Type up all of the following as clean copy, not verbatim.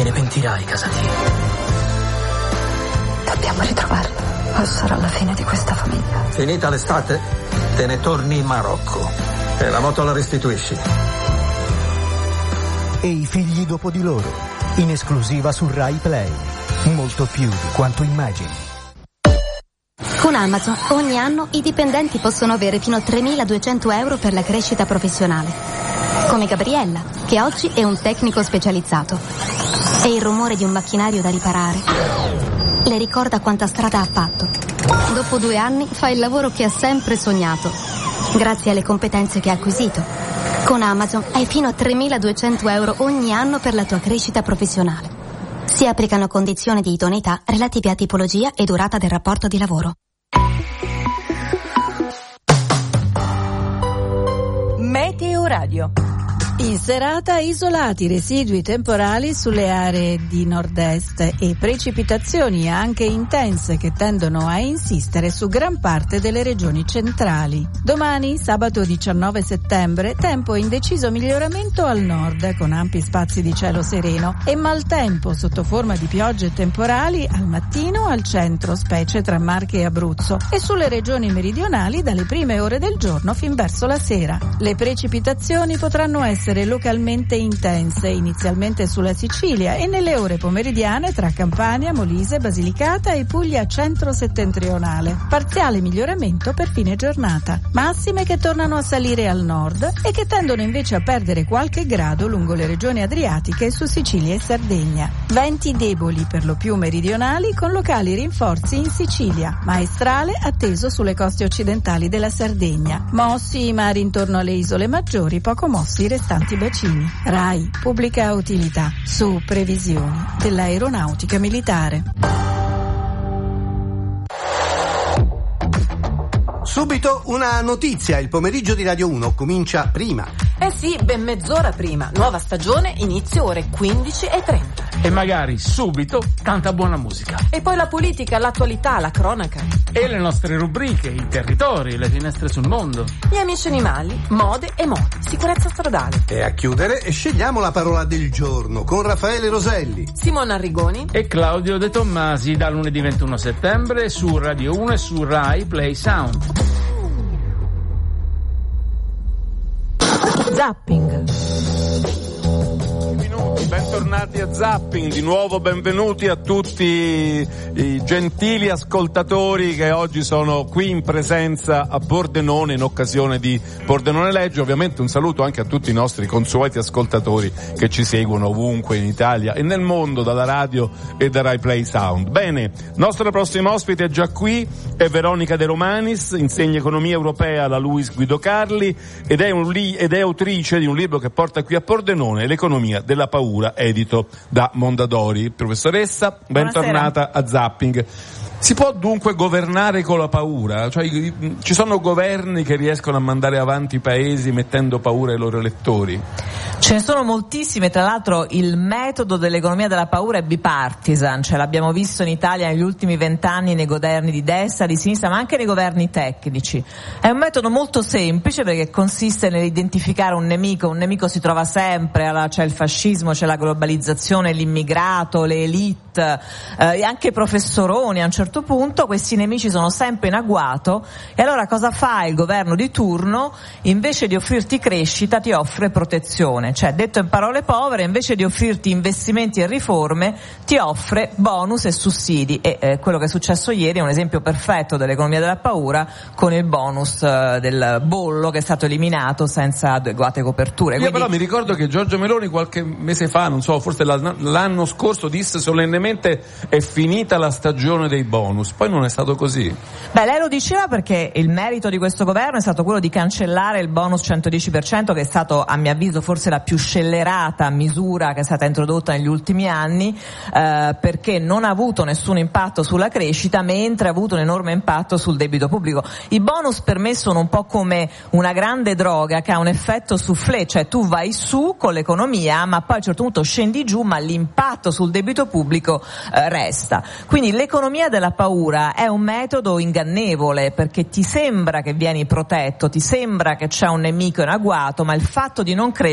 ne pentirai, Casatina. Dobbiamo ritrovarlo, o sarà la fine di questa famiglia. Finita l'estate, te ne torni in Marocco e la moto la restituisci. E i figli dopo di loro, in esclusiva su Rai Play. Molto più di quanto immagini. Con Amazon ogni anno i dipendenti possono avere fino a 3.200 euro per la crescita professionale. Come Gabriella, che oggi è un tecnico specializzato. E il rumore di un macchinario da riparare le ricorda quanta strada ha fatto. Dopo 2 anni fa il lavoro che ha sempre sognato, grazie alle competenze che ha acquisito. Con Amazon hai fino a 3.200 euro ogni anno per la tua crescita professionale. Si applicano condizioni di idoneità relative a tipologia e durata del rapporto di lavoro. Meteo Radio. In serata isolati residui temporali sulle aree di nord-est e precipitazioni anche intense che tendono a insistere su gran parte delle regioni centrali. Domani, sabato 19 settembre, tempo in deciso miglioramento al nord con ampi spazi di cielo sereno e maltempo sotto forma di piogge temporali al mattino al centro, specie tra Marche e Abruzzo, e sulle regioni meridionali dalle prime ore del giorno fin verso la sera. Le precipitazioni potranno essere localmente intense, inizialmente sulla Sicilia e nelle ore pomeridiane tra Campania, Molise, Basilicata e Puglia centro-settentrionale. Parziale miglioramento per fine giornata. Massime che tornano a salire al nord e che tendono invece a perdere qualche grado lungo le regioni adriatiche su Sicilia e Sardegna. Venti deboli per lo più meridionali con locali rinforzi in Sicilia. Maestrale atteso sulle coste occidentali della Sardegna. Mossi i mari intorno alle isole maggiori, poco mossi i restanti bacini. RAI, pubblica utilità, su previsioni dell'aeronautica militare. Subito una notizia, il pomeriggio di Radio 1 comincia prima. Eh sì, ben mezz'ora prima. Nuova stagione, inizio ore 15:30. E magari subito tanta buona musica. E poi la politica, l'attualità, la cronaca. E le nostre rubriche, i territori, le finestre sul mondo. Gli amici animali, mode e modi, sicurezza stradale. E a chiudere scegliamo la parola del giorno con Raffaele Roselli, Simona Arrigoni e Claudio De Tommasi da lunedì 21 settembre su Radio 1 e su Rai Play Sound. Zapping. Bentornati a Zapping, di nuovo benvenuti a tutti i gentili ascoltatori che oggi sono qui in presenza a Pordenone in occasione di Pordenone Legge. Ovviamente un saluto anche a tutti i nostri consueti ascoltatori che ci seguono ovunque in Italia e nel mondo dalla radio e da Rai Play Sound. Bene, nostra prossima ospite è già qui, è Veronica De Romanis, insegna economia europea alla Luis Guido Carli ed è autrice di un libro che porta qui a Pordenone, L'economia della paura, edito da Mondadori. Professoressa, bentornata a Zapping. Si può dunque governare con la paura? Cioè, ci sono governi che riescono a mandare avanti i paesi mettendo paura ai loro elettori? Ce ne sono moltissime, tra l'altro il metodo dell'economia della paura è bipartisan, cioè l'abbiamo visto in Italia negli ultimi 20 anni nei governi di destra, di sinistra, ma anche nei governi tecnici. È un metodo molto semplice perché consiste nell'identificare un nemico si trova sempre, c'è il fascismo, c'è la globalizzazione, l'immigrato, le elite, anche i professoroni a un certo punto, questi nemici sono sempre in agguato e allora cosa fa il governo di turno? Invece di offrirti crescita ti offre protezione. Cioè, detto in parole povere, invece di offrirti investimenti e riforme, ti offre bonus e sussidi. E quello che è successo ieri è un esempio perfetto dell'economia della paura, con il bonus del bollo che è stato eliminato senza adeguate coperture. Io però mi ricordo che Giorgia Meloni qualche mese fa, non so, forse l'anno scorso, disse solennemente è finita la stagione dei bonus. Poi non è stato così. Beh, lei lo diceva perché il merito di questo governo è stato quello di cancellare il bonus 110%, che è stato, a mio avviso, forse la più scellerata misura che è stata introdotta negli ultimi anni, perché non ha avuto nessun impatto sulla crescita, mentre ha avuto un enorme impatto sul debito pubblico. I bonus per me sono un po' come una grande droga che ha un effetto soufflé, cioè tu vai su con l'economia, ma poi a un certo punto scendi giù, ma l'impatto sul debito pubblico resta. Quindi l'economia della paura è un metodo ingannevole, perché ti sembra che vieni protetto, ti sembra che c'è un nemico in agguato, ma il fatto di non crescere fa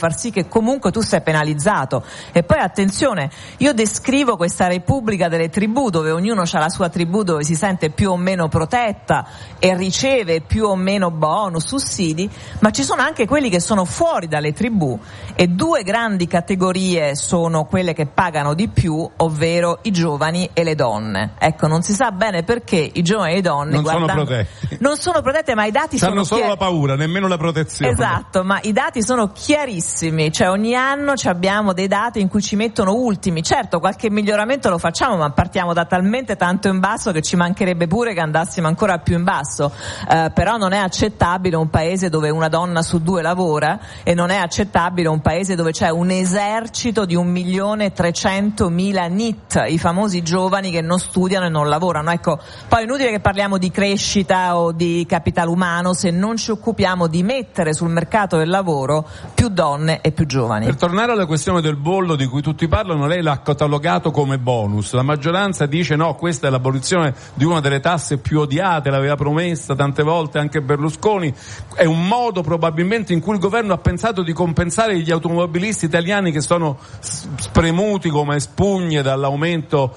far sì che comunque tu sei penalizzato. E poi attenzione, io descrivo questa repubblica delle tribù dove ognuno ha la sua tribù dove si sente più o meno protetta e riceve più o meno bonus, sussidi, ma ci sono anche quelli che sono fuori dalle tribù, e due grandi categorie sono quelle che pagano di più, ovvero i giovani e le donne. Ecco, non si sa bene perché i giovani e le donne non sono protette, ma i dati hanno solo la paura, nemmeno la protezione. Esatto, ma i dati sono chiarissimi, cioè ogni anno abbiamo dei dati in cui ci mettono ultimi. Certo, qualche miglioramento lo facciamo, ma partiamo da talmente tanto in basso che ci mancherebbe pure che andassimo ancora più in basso. Però non è accettabile un paese dove una donna su 2 lavora, e non è accettabile un paese dove c'è un esercito di 1.300.000 NEET, i famosi giovani che non studiano e non lavorano. Ecco, poi è inutile che parliamo di crescita o di capitale umano se non ci occupiamo di mettere sul mercato del lavoro più donne e più giovani. Per tornare alla questione del bollo di cui tutti parlano, lei l'ha catalogato come bonus. La maggioranza dice no, questa è l'abolizione di una delle tasse più odiate, l'aveva promessa tante volte anche Berlusconi. È un modo probabilmente in cui il governo ha pensato di compensare gli automobilisti italiani che sono spremuti come spugne dall'aumento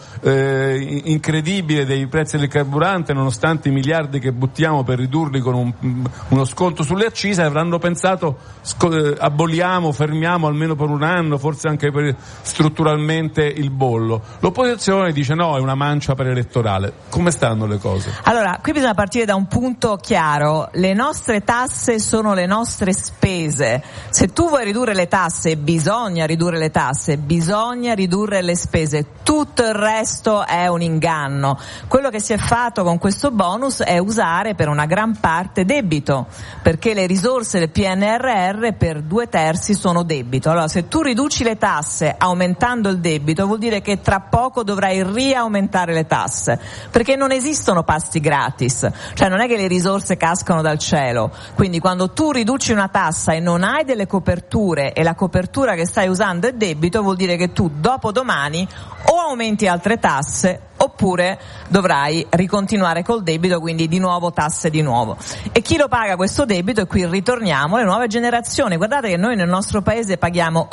incredibile dei prezzi del carburante, nonostante i miliardi che buttiamo per ridurli con uno sconto sulle accise. Avranno pensato aboliamo, fermiamo almeno per un anno, forse anche strutturalmente il bollo. L'opposizione dice no, è una mancia preelettorale. Come stanno le cose? Allora, qui bisogna partire da un punto chiaro: le nostre tasse sono le nostre spese. Se tu vuoi ridurre le tasse, bisogna ridurre le tasse, bisogna ridurre le spese. Tutto il resto è un inganno. Quello che si è fatto con questo bonus è usare per una gran parte debito, perché le risorse del PNRR per 2/3 sono debito. Allora, se tu riduci le tasse aumentando il debito, vuol dire che tra poco dovrai riaumentare le tasse, perché non esistono pasti gratis, cioè non è che le risorse cascano dal cielo. Quindi quando tu riduci una tassa e non hai delle coperture e la copertura che stai usando è debito, vuol dire che tu dopodomani o aumenti altre tasse oppure dovrai ricontinuare col debito, quindi di nuovo tasse di nuovo. E chi lo paga questo debito? E qui ritorniamo alle nuove generazioni. Guardate che noi nel nostro paese paghiamo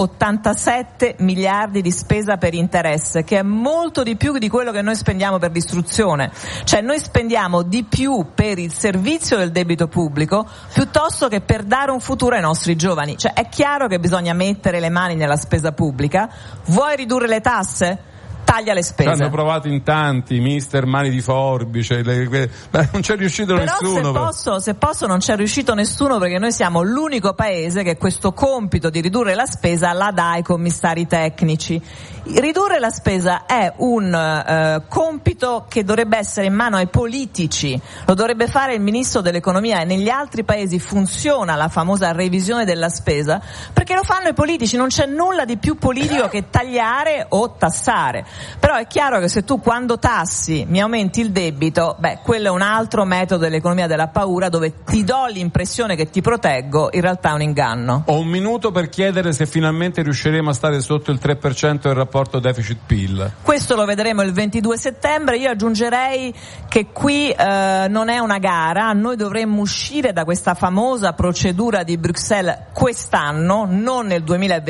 87 miliardi di spesa per interesse, che è molto di più di quello che noi spendiamo per l'istruzione. Cioè noi spendiamo di più per il servizio del debito pubblico piuttosto che per dare un futuro ai nostri giovani. Cioè è chiaro che bisogna mettere le mani nella spesa pubblica. Vuoi ridurre le tasse? Taglia le spese. Ci hanno provato in tanti, mister mani di forbice, non c'è riuscito nessuno. Se posso non c'è riuscito nessuno, perché noi siamo l'unico paese che questo compito di ridurre la spesa la dà ai commissari tecnici. Ridurre la spesa è un compito che dovrebbe essere in mano ai politici, lo dovrebbe fare il ministro dell'economia, e negli altri paesi funziona la famosa revisione della spesa perché lo fanno i politici. Non c'è nulla di più politico che tagliare o tassare. Però è chiaro che se tu quando tassi mi aumenti il debito, quello è un altro metodo dell'economia della paura, dove ti do l'impressione che ti proteggo, in realtà è un inganno. Ho un minuto per chiedere se finalmente riusciremo a stare sotto il 3% del rapporto deficit-PIL. Questo lo vedremo il 22 settembre. Io aggiungerei che qui non è una gara, noi dovremmo uscire da questa famosa procedura di Bruxelles quest'anno, non nel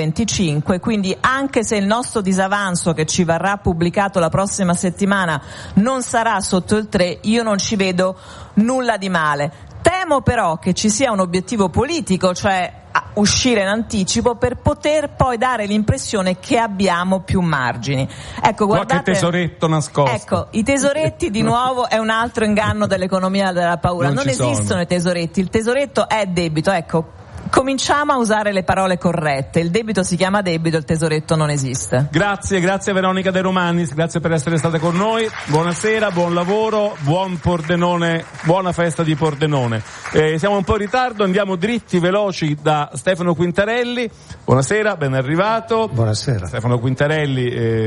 2025, quindi anche se il nostro disavanzo che ci varrà pubblicato la prossima settimana non sarà sotto il 3, io non ci vedo nulla di male. Temo però che ci sia un obiettivo politico, cioè uscire in anticipo per poter poi dare l'impressione che abbiamo più margini. Ecco, guardate, qualche tesoretto nascosto. Ecco, i tesoretti di nuovo è un altro inganno dell'economia della paura. Non esistono i tesoretti, il tesoretto è debito. Ecco, cominciamo a usare le parole corrette. Il debito si chiama debito, il tesoretto non esiste. Grazie Veronica De Romanis, grazie per essere stata con noi. Buonasera, buon lavoro, buon Pordenone, buona festa di Pordenone. Siamo un po' in ritardo, andiamo dritti, veloci da Stefano Quintarelli. Buonasera, ben arrivato. Buonasera. Stefano Quintarelli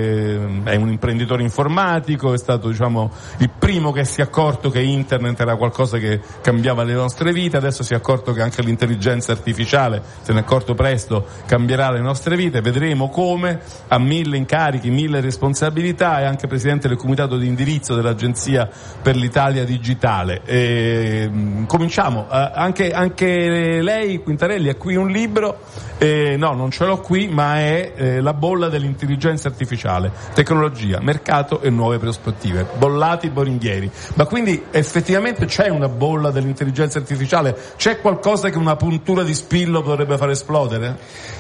è un imprenditore informatico, è stato il primo che si è accorto che internet era qualcosa che cambiava le nostre vite, adesso si è accorto che anche l'intelligenza artificiale artificiale, se ne è accorto presto, cambierà le nostre vite. Vedremo come, ha 1000 incarichi, 1000 responsabilità, è anche presidente del comitato di indirizzo dell'Agenzia per l'Italia Digitale. Cominciamo, anche lei, Quintarelli, ha qui un libro, no, non ce l'ho qui, ma è La bolla dell'intelligenza artificiale, tecnologia, mercato e nuove prospettive, Bollati Boringhieri. Ma quindi effettivamente c'è una bolla dell'intelligenza artificiale? C'è qualcosa che una puntura di spillo potrebbe far esplodere?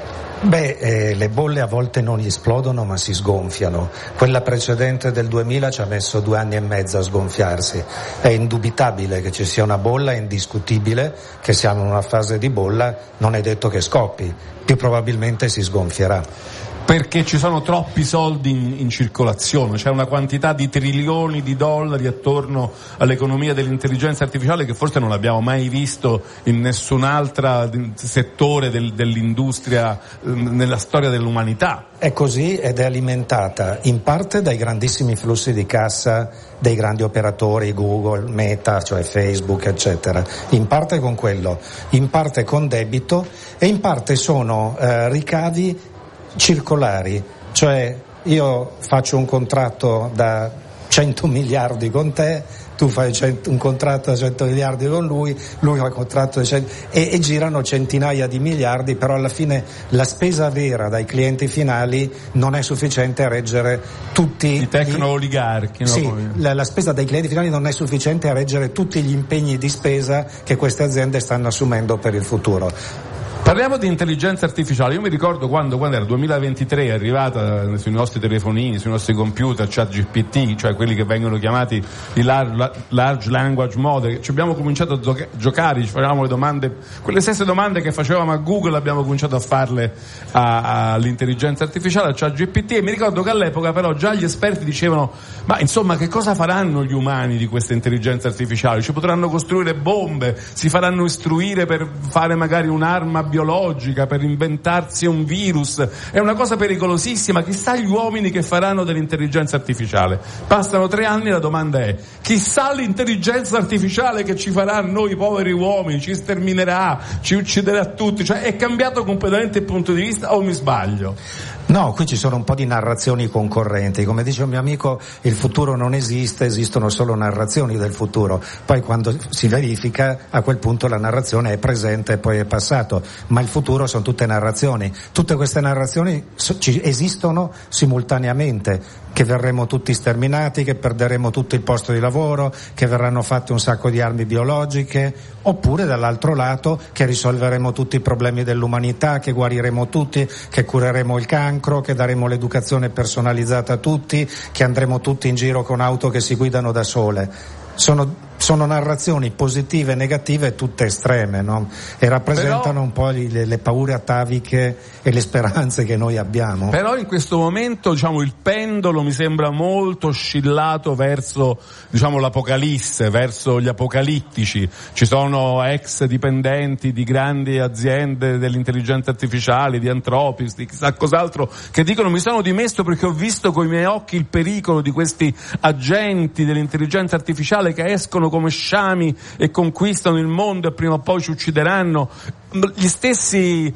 Le bolle a volte non esplodono ma si sgonfiano. Quella precedente del 2000 ci ha messo 2 anni e mezzo a sgonfiarsi. È indubitabile che ci sia una bolla, è indiscutibile che siamo in una fase di bolla, non è detto che scoppi, più probabilmente si sgonfierà. Perché ci sono troppi soldi in circolazione, c'è una quantità di trilioni di dollari attorno all'economia dell'intelligenza artificiale che forse non abbiamo mai visto in nessun altro settore dell'industria nella storia dell'umanità. È così ed è alimentata in parte dai grandissimi flussi di cassa dei grandi operatori, Google, Meta, cioè Facebook, eccetera. In parte con quello, in parte con debito e in parte sono ricavi circolari, cioè io faccio un contratto da 100 miliardi con te, tu fai un contratto da 100 miliardi con lui fa un contratto da 100 e girano centinaia di miliardi, però alla fine la spesa vera dai clienti finali non è sufficiente a reggere tutti i tecno-oligarchi. Sì, la spesa dai clienti finali non è sufficiente a reggere tutti gli impegni di spesa che queste aziende stanno assumendo per il futuro. Parliamo di intelligenza artificiale. Io mi ricordo quando era 2023 è arrivata sui nostri telefonini, sui nostri computer, ChatGPT, cioè quelli che vengono chiamati i large language model. Ci abbiamo cominciato a giocare, ci facevamo le domande, quelle stesse domande che facevamo a Google abbiamo cominciato a farle all'intelligenza artificiale, a ChatGPT, e mi ricordo che all'epoca però già gli esperti dicevano: ma insomma, che cosa faranno gli umani di questa intelligenza artificiale? Ci potranno costruire bombe, si faranno istruire per fare magari un'arma biologica, per inventarsi un virus. È una cosa pericolosissima. Chissà gli uomini che faranno dell'intelligenza artificiale. Passano 3 anni e la domanda è: chissà l'intelligenza artificiale che ci farà noi poveri uomini, ci sterminerà, ci ucciderà tutti. Cioè è cambiato completamente il punto di vista, o mi sbaglio? No, qui ci sono un po' di narrazioni concorrenti. Come dice un mio amico, il futuro non esiste, esistono solo narrazioni del futuro. Poi quando si verifica, a quel punto la narrazione è presente e poi è passato. Ma il futuro sono tutte narrazioni. Tutte queste narrazioni esistono simultaneamente. Che verremo tutti sterminati, che perderemo tutto il posto di lavoro, che verranno fatte un sacco di armi biologiche, oppure dall'altro lato che risolveremo tutti i problemi dell'umanità, che guariremo tutti, che cureremo il cancro, che daremo l'educazione personalizzata a tutti, che andremo tutti in giro con auto che si guidano da sole. Sono narrazioni positive e negative tutte estreme, no? E rappresentano un po' le paure ataviche e le speranze che noi abbiamo. Però in questo momento, il pendolo mi sembra molto oscillato verso, l'apocalisse, verso gli apocalittici. Ci sono ex dipendenti di grandi aziende dell'intelligenza artificiale, di Anthropic, di chissà cos'altro, che dicono: mi sono dimesso perché ho visto coi miei occhi il pericolo di questi agenti dell'intelligenza artificiale che escono come sciami e conquistano il mondo e prima o poi ci uccideranno. Gli stessi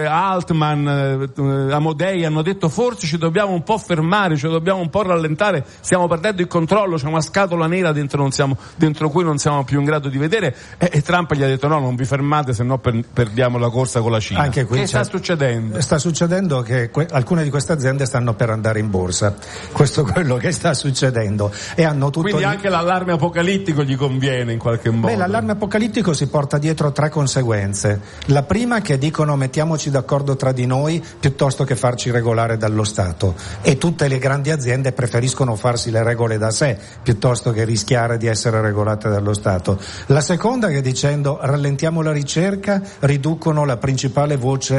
Altman, Amodei hanno detto: forse ci dobbiamo un po' fermare, ci dobbiamo un po' rallentare, stiamo perdendo il controllo, c'è una scatola nera dentro cui non siamo più in grado di vedere, e Trump gli ha detto: no, non vi fermate, se no perdiamo la corsa con la Cina. Anche qui che sta succedendo? Sta succedendo che alcune di queste aziende stanno per andare in borsa, questo è quello che sta succedendo, e hanno tutto. Quindi anche l'allarme apocalittico gli conviene in qualche modo. L'allarme apocalittico si porta dietro 3 conseguenze. La prima, che dicono: mettiamoci d'accordo tra di noi piuttosto che farci regolare dallo Stato, e tutte le grandi aziende preferiscono farsi le regole da sé piuttosto che rischiare di essere regolate dallo Stato. La seconda, che dicendo rallentiamo la ricerca, riducono la principale voce